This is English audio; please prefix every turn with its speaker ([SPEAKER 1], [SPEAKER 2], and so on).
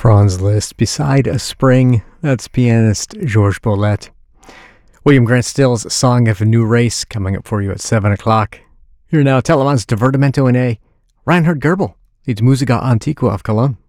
[SPEAKER 1] Franz Liszt, Beside a Spring, that's pianist Georges Bolet. William Grant Still's Song of a New Race coming up for you at 7 o'clock. Here now, Telemann's Divertimento in A. Reinhard Goebel leads Musica Antiqua of Cologne.